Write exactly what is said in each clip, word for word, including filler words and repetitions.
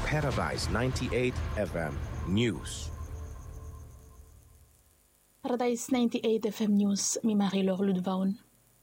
Paradise ninety-eight F M News. Paradise ninety-eight F M News, mi Marie-Laure Ludvaun.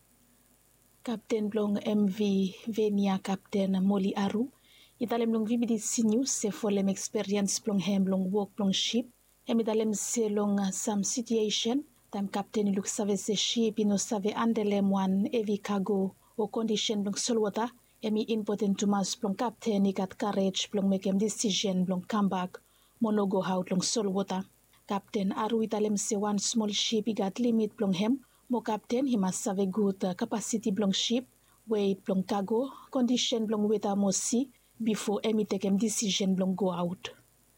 Captain Blong M V Venia Captain Molly Aru. Italem long V B D C News se folem experience blong hem blong work blong ship. Em italem se long some situation. Tam Captain look save se ship ino save andelem one heavy cargo o condition blong solwata. Emi important to mas blong Captain ikat courage blong make em decision blong come back. Mono go out blong solwata. Captain Aru italem se one small ship igat limit blong hem. Mo Captain he must have a good uh, capacity blong ship, weight blong cargo, condition blong weta mo see before emi take em decision blong go out.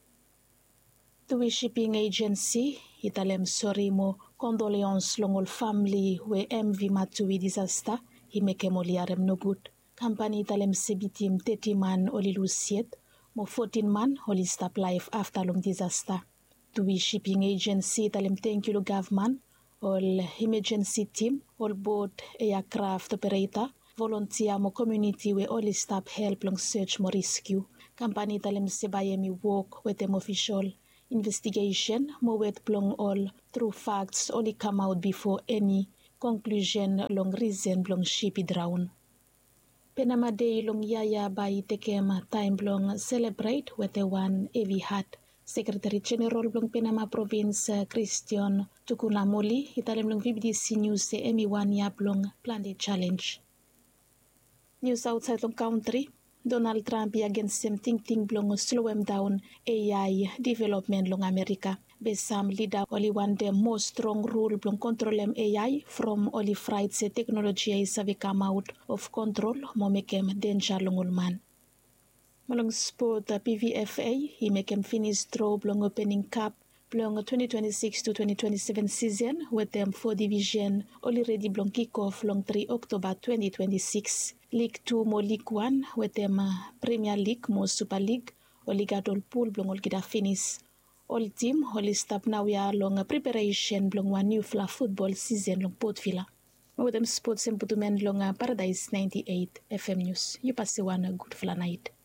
To a shipping agency, italem sorry mo condolence long all family we M V Matui disaster, he make em oli arem no good. Company italem se bitim thirty man oli luciet, mo fourteen man oli stop life after long disaster. To a shipping agency italem thank you to government, all emergency team, all boat aircraft operator, volunteer mo community we all stop help long search mo rescue. Company talem se bayemi work with them official investigation mo wet plong all true facts only come out before any conclusion long reason long ship drown. Penama Day long yaya by tekem time long celebrate with the one heavy heart. Secretary General blong Penama Province Christian Tukunamoli italem blong V B D C News se emi one ya blong plan the challenge. News outside long country, Donald Trump against some ting ting blong slow him down A I development long America. Besam leader only one the most strong rule blong control em A I from only fright se technology is have come out of control mo make em danger long all man. Malong sport uh, P V F A, he make him finish draw blong opening cup blong twenty twenty-six to twenty twenty-seven season with them four division already blong kick off long three October twenty twenty-six. League two mo League one with them uh, Premier League mo Super League o Liga dol pool blong all gida finish. All team all stop now we are long uh, preparation blong one new fla football season long Port Villa. With them sports and putumen long uh, Paradise ninety-eight F M News. You pass one uh, good fla night.